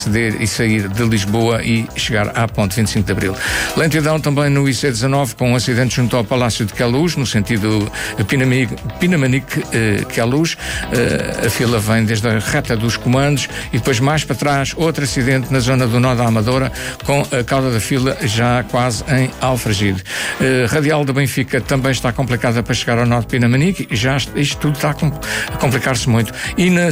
e sair de Lisboa e chegar à ponte 25 de Abril. Lentidão também no IC19 com um acidente junto ao Palácio de Queluz, no sentido Pinamanique-Queluz. A fila vem desde a reta dos comandos e depois mais para trás outro acidente na zona do Nó da Amadora, com a cauda da fila já quase em Alfragide. Radial da Benfica também está complicada para chegar ao Nó de Pinamanique, já isto tudo está a complicar-se muito. E na